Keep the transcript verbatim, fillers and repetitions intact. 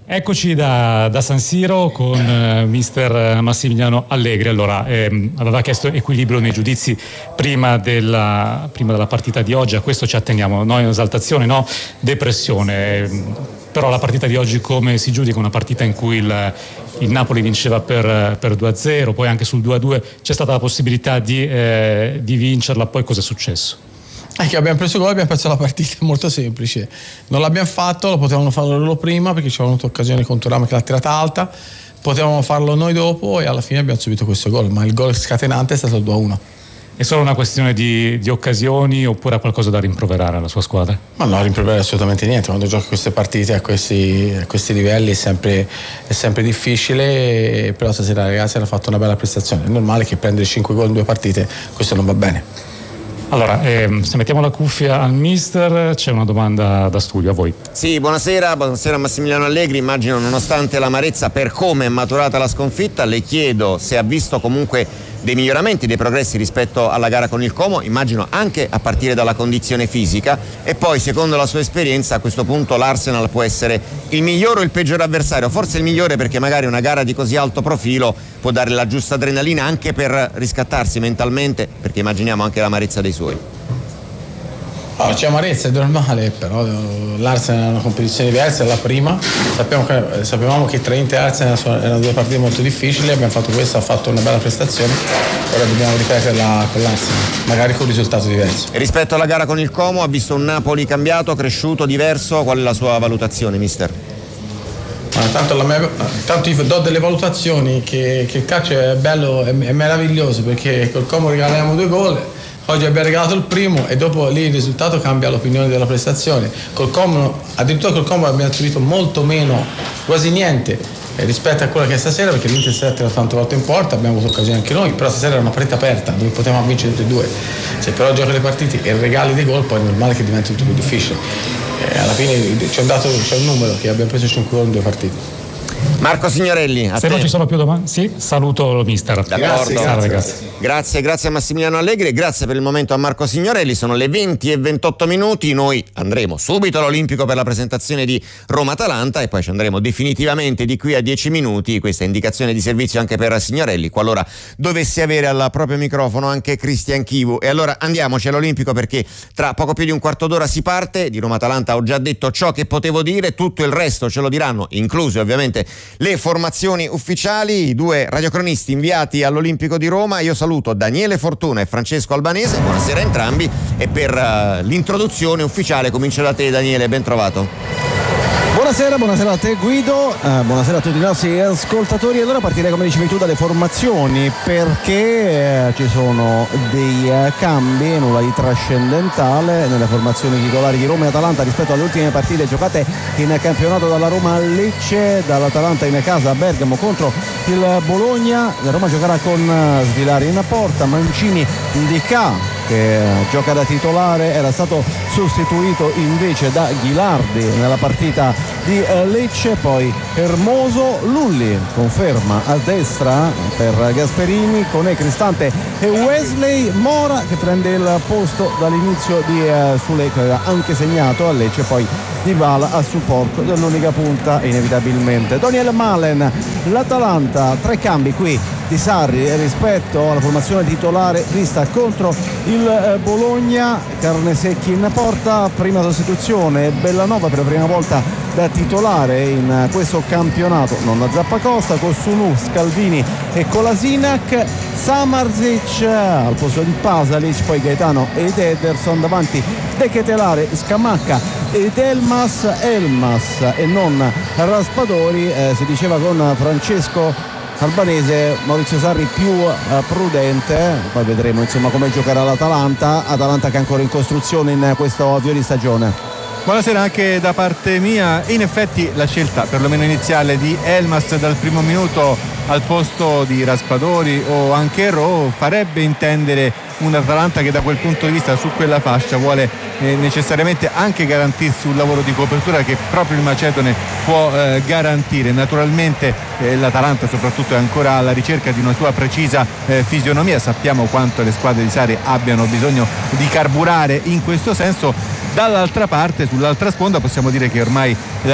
Eccoci da, da San Siro con eh, mister Massimiliano Allegri. Allora, ehm, aveva chiesto equilibrio nei giudizi prima della, prima della partita di oggi, a questo ci atteniamo. Noi in esaltazione, no? Depressione. Però la partita di oggi come si giudica? Una partita in cui il, il Napoli vinceva per, per due a zero, poi anche sul due a due c'è stata la possibilità di, eh, di vincerla, poi cosa è successo? È che abbiamo preso gol e abbiamo perso la partita, è molto semplice. Non l'abbiamo fatto, lo potevano farlo loro prima perché ci avevano avuto occasione contro Rama che l'ha tirata alta, potevamo farlo noi dopo e alla fine abbiamo subito questo gol, ma il gol scatenante è stato il due a uno. È solo una questione di, di occasioni oppure ha qualcosa da rimproverare alla sua squadra? Ma no, rimproverare assolutamente niente. Quando giochi queste partite a questi, a questi livelli è sempre, è sempre difficile, però stasera la ragazzi hanno fatto una bella prestazione. È normale che prendere cinque gol in due partite questo non va bene. Allora, ehm, se mettiamo la cuffia al mister, c'è una domanda da studio a voi. Sì, buonasera, buonasera Massimiliano Allegri. Immagino, nonostante l'amarezza per come è maturata la sconfitta, le chiedo se ha visto comunque dei miglioramenti, dei progressi rispetto alla gara con il Como, immagino anche a partire dalla condizione fisica, e poi secondo la sua esperienza a questo punto l'Arsenal può essere il migliore o il peggiore avversario, forse il migliore perché magari una gara di così alto profilo può dare la giusta adrenalina anche per riscattarsi mentalmente, perché immaginiamo anche l'amarezza dei suoi. Oh, c'è amarezza, è normale, però l'Arsenal è una competizione diversa, è la prima. Sappiamo che, sapevamo che tra Inter e Arsenal erano due partite molto difficili, abbiamo fatto questo, ha fatto una bella prestazione, ora dobbiamo ripeterla con l'Arsenal, magari con un risultato diverso. E rispetto alla gara con il Como, ha visto un Napoli cambiato, cresciuto, diverso, qual è la sua valutazione, mister? Ma tanto, la mia, tanto io do delle valutazioni che, che il calcio è bello, è, è meraviglioso, perché col Como regaliamo due gol. Oggi abbiamo regalato il primo e dopo lì il risultato cambia l'opinione della prestazione. Col Como, addirittura col Como abbiamo subito molto meno, quasi niente eh, rispetto a quella che è stasera, perché l'Inter si è tirato tante volte in porta, abbiamo avuto occasioni anche noi, però stasera era una partita aperta dove potevamo vincere tutti e due. Se però giochi le partite e regali dei gol, poi è normale che diventi tutto più difficile. Eh, alla fine c'è un, dato, c'è un numero che abbiamo preso cinque gol in due partite. Marco Signorelli, a se te. non ci sono più domande, sì, saluto il mister. D'accordo. Grazie, grazie, grazie. grazie, grazie a Massimiliano Allegri e grazie per il momento a Marco Signorelli. Sono le venti e ventotto minuti, noi andremo subito all'Olimpico per la presentazione di Roma-Atalanta e poi ci andremo definitivamente di qui a dieci minuti. Questa è indicazione di servizio anche per Signorelli, qualora dovesse avere al proprio microfono anche Cristian Chivu. E allora andiamoci all'Olimpico, perché tra poco più di un quarto d'ora si parte. Di Roma-Atalanta ho già detto ciò che potevo dire, tutto il resto ce lo diranno, incluse ovviamente le formazioni ufficiali, i due radiocronisti inviati all'Olimpico di Roma. Io saluto Daniele Fortuna e Francesco Albanese, buonasera a entrambi, e per uh, l'introduzione ufficiale comincio da te, Daniele, ben trovato. Buonasera, buonasera a te Guido, eh, buonasera a tutti i nostri ascoltatori. Allora partirei, come dicevi tu, dalle formazioni, perché eh, ci sono dei eh, cambi, nulla di trascendentale nelle formazioni titolari di Roma e Atalanta rispetto alle ultime partite giocate in campionato dalla Roma a Lecce, dall'Atalanta in casa a Bergamo contro il Bologna. La Roma giocherà con eh, Svilari in porta, Mancini Di Ca, che gioca da titolare, era stato sostituito invece da Ghilardi nella partita di Lecce. Poi Hermoso, Lulli conferma a destra per Gasperini, con Cristante e Wesley, Mora che prende il posto dall'inizio di uh, Sule, che aveva anche segnato a Lecce, poi Dybala a supporto dell'unica punta inevitabilmente Daniel Malen. L'Atalanta, tre cambi qui di Sarri rispetto alla formazione titolare vista contro il Bologna. Carnesecchi in porta, prima sostituzione Bellanova per la prima volta da titolare in questo campionato, non da Zappacosta, con Sunu, Scalvini e Kolasinac. Samardzic al posto di Pasalic, poi Gaetano ed Ederson, davanti De Ketelare, Scamacca ed Elmas Elmas e non Raspadori. Eh, si diceva con Francesco Albanese, Maurizio Sarri più uh, prudente, poi vedremo insomma come giocherà l'Atalanta Atalanta che è ancora in costruzione in questo avvio di stagione. Buonasera anche da parte mia. In effetti la scelta perlomeno iniziale di Elmas dal primo minuto al posto di Raspadori o anche Ro farebbe intendere un Atalanta che da quel punto di vista su quella fascia vuole eh, necessariamente anche garantirsi un lavoro di copertura che proprio il Macedone può eh, garantire. Naturalmente eh, l'Atalanta soprattutto è ancora alla ricerca di una sua precisa eh, fisionomia, sappiamo quanto le squadre di Sarri abbiano bisogno di carburare in questo senso. Dall'altra parte, sull'altra sponda, possiamo dire che ormai